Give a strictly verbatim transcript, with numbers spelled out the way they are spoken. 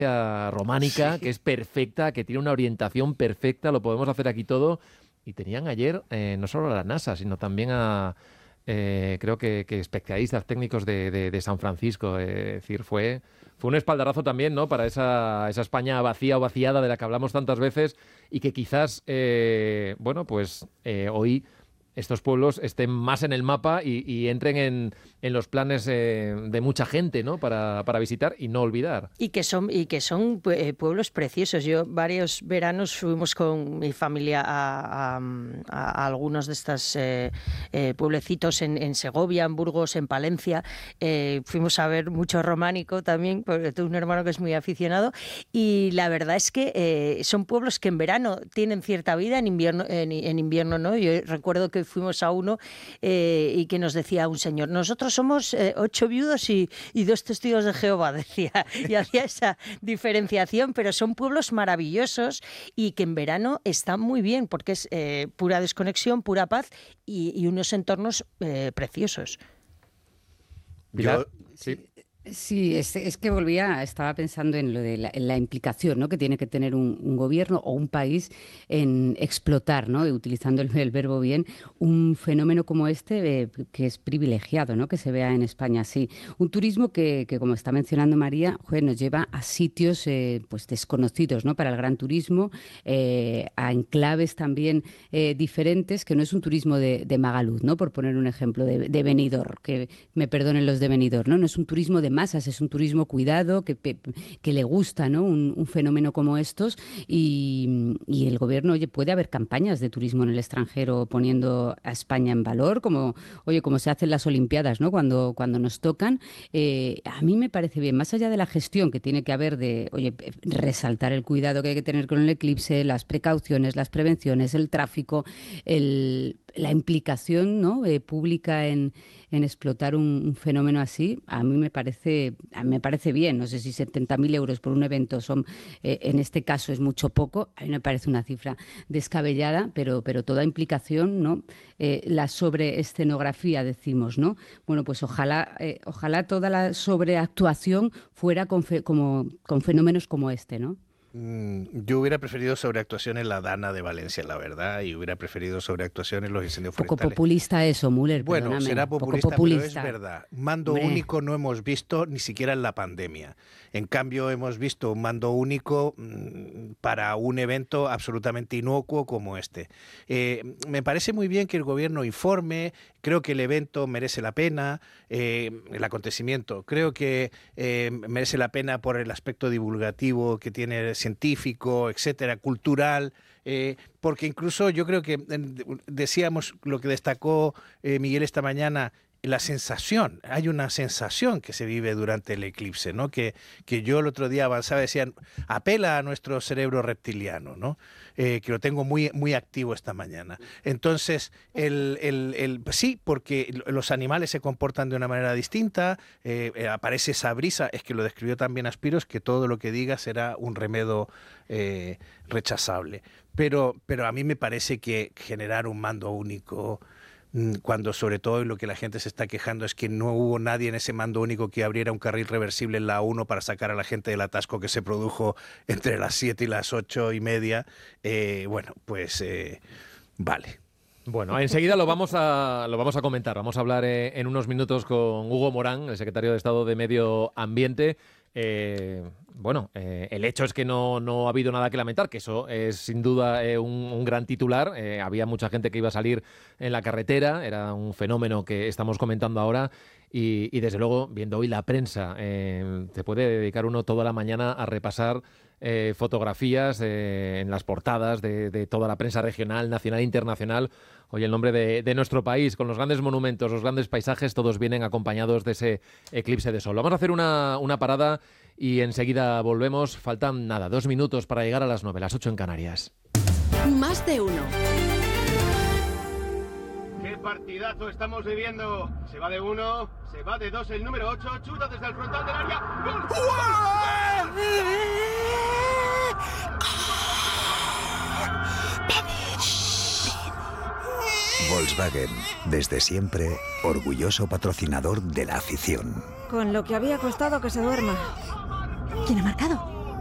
románica, Sí. que es perfecta, que tiene una orientación perfecta, lo podemos hacer aquí todo. Y tenían ayer eh, no solo a la NASA, sino también a, eh, creo que, que especialistas técnicos de, de, de San Francisco. Eh, es decir, fue, fue un espaldarazo también, ¿no?, para esa, esa España vacía o vaciada de la que hablamos tantas veces y que quizás, eh, bueno, pues eh, hoy estos pueblos estén más en el mapa y, y entren en, en los planes eh, de mucha gente, ¿no?, para, para visitar y no olvidar. Y que son y que son eh, pueblos preciosos. Yo varios veranos fuimos con mi familia a, a, a algunos de estos eh, eh, pueblecitos en, en Segovia, en Burgos, en Palencia. Eh, fuimos a ver mucho románico también, porque tengo un hermano que es muy aficionado. Y la verdad es que eh, son pueblos que en verano tienen cierta vida, en invierno, en, en invierno no. Yo recuerdo que fuimos a uno eh, y que nos decía un señor, nosotros somos eh, ocho viudos y, y dos testigos de Jehová, decía, y había esa diferenciación, pero son pueblos maravillosos y que en verano están muy bien, porque es eh, pura desconexión, pura paz y, y unos entornos eh, preciosos. Pilar, Yo, sí. Sí, es, es que volvía, estaba pensando en lo de la, en la implicación, ¿no?, que tiene que tener un, un gobierno o un país en explotar, ¿no?, y utilizando el, el verbo bien, un fenómeno como este eh, que es privilegiado, ¿no?, que se vea en España así. Un turismo que, que como está mencionando María, joder, nos lleva a sitios eh, pues desconocidos, ¿no?, para el gran turismo, eh, a enclaves también eh, diferentes, que no es un turismo de, de Magaluz, ¿no?, por poner un ejemplo, de, de Benidorm, que me perdonen los de Benidorm, ¿no? No es un turismo de masas, es un turismo cuidado, que, que le gusta, ¿no?, un, un fenómeno como estos y, y el gobierno, oye, puede haber campañas de turismo en el extranjero poniendo a España en valor, como, oye, como se hacen las Olimpiadas, ¿no?, cuando, cuando nos tocan. Eh, a mí me parece bien, más allá de la gestión que tiene que haber de, oye, resaltar el cuidado que hay que tener con el eclipse, las precauciones, las prevenciones, el tráfico, el, la implicación, ¿no?, eh, pública en, en explotar un, un fenómeno así, a mí me parece a mí me parece bien. No sé si setenta mil euros por un evento son, eh, en este caso es mucho poco, a mí me parece una cifra descabellada, pero, pero toda implicación, ¿no? Eh, la sobreescenografía, decimos, ¿no? Bueno, pues ojalá, eh, ojalá toda la sobreactuación fuera con, fe, como, con fenómenos como este, ¿no? Yo hubiera preferido sobreactuación en la Dana de Valencia, la verdad, y hubiera preferido sobreactuación en los incendios Poco forestales. populista eso, Müller, Bueno, perdóname. será populista, Poco populista, pero es verdad. Mando Hombre. único no hemos visto ni siquiera en la pandemia. En cambio, hemos visto un mando único mmm, para un evento absolutamente inocuo como este. Eh, me parece muy bien que el gobierno informe, creo que el evento merece la pena, eh, el acontecimiento, creo que eh, merece la pena por el aspecto divulgativo que tiene, científico, etcétera, cultural, eh, porque incluso yo creo que eh, decíamos lo que destacó eh, Miguel esta mañana, la sensación, hay una sensación que se vive durante el eclipse, ¿no? Que, que yo el otro día avanzaba, decían, apela a nuestro cerebro reptiliano, ¿no? Eh, que lo tengo muy, muy activo esta mañana. Entonces, el, el, el, sí, porque los animales se comportan de una manera distinta, eh, eh, aparece esa brisa, es que lo describió también Aspiros, que todo lo que diga será un remedio eh, rechazable. Pero, pero a mí me parece que generar un mando único, cuando sobre todo lo que la gente se está quejando es que no hubo nadie en ese mando único que abriera un carril reversible en la A uno para sacar a la gente del atasco que se produjo entre las siete y las ocho y media, eh, bueno, pues eh, vale. Bueno, enseguida lo vamos a lo vamos a comentar. Vamos a hablar eh, en unos minutos con Hugo Morán, el secretario de Estado de Medio Ambiente. Eh, bueno, eh, el hecho es que no, no ha habido nada que lamentar, que eso es sin duda eh, un, un gran titular. Eh, había mucha gente que iba a salir en la carretera, era un fenómeno que estamos comentando ahora y, y desde luego, viendo hoy la prensa, eh, se puede dedicar uno toda la mañana a repasar eh, fotografías eh, en las portadas de, de toda la prensa regional, nacional e internacional. Hoy el nombre de, de nuestro país, con los grandes monumentos, los grandes paisajes, todos vienen acompañados de ese eclipse de sol. Vamos a hacer una, una parada y enseguida volvemos. Faltan nada, dos minutos para llegar a las nueve, las ocho en Canarias. Más de uno. ¡Qué partidazo estamos viviendo! Se va de uno, se va de dos el número ocho, chuta desde el frontal del área. ¡Gol! Volkswagen, desde siempre, orgulloso patrocinador de la afición. Con lo que había costado que se duerma. ¿Quién ha marcado?